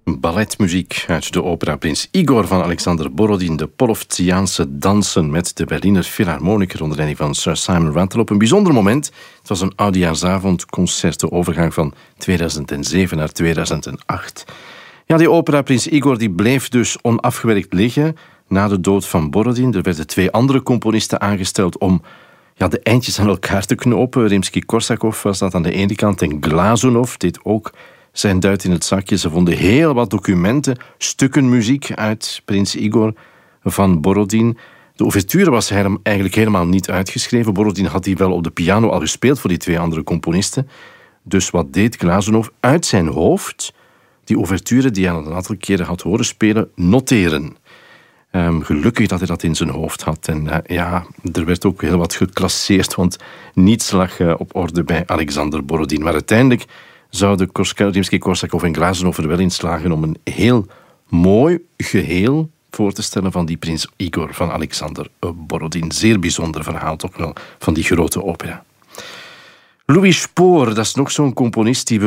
Balletmuziek uit de opera Prins Igor van Alexander Borodin, de Polovtsiaanse dansen met de Berliner Philharmoniker onder leiding van Sir Simon Rattle op een bijzonder moment. Het was een oudejaarsavondconcert, de overgang van 2007 naar 2008. Ja, die opera Prins Igor die bleef dus onafgewerkt liggen na de dood van Borodin. Er werden 2 andere componisten aangesteld om de eindjes aan elkaar te knopen. Rimsky-Korsakov was dat aan de ene kant en Glazunov deed ook zijn duit in het zakje. Ze vonden heel wat documenten, stukken muziek uit Prins Igor van Borodin. De ouverture was eigenlijk helemaal niet uitgeschreven. Borodin had die wel op de piano al gespeeld voor die 2 andere componisten. Dus wat deed Glazunov? Uit zijn hoofd die ouverture die hij al een aantal keren had horen spelen, noteren. Gelukkig dat hij dat in zijn hoofd had. En er werd ook heel wat geclasseerd, want niets lag op orde bij Alexander Borodin. Maar uiteindelijk zouden Rimsky-Korsakov en Glazunov er wel in slagen om een heel mooi geheel voor te stellen van die Prins Igor van Alexander Borodin. Zeer bijzonder verhaal toch wel van die grote opera. Louis Spohr, dat is nog zo'n componist die we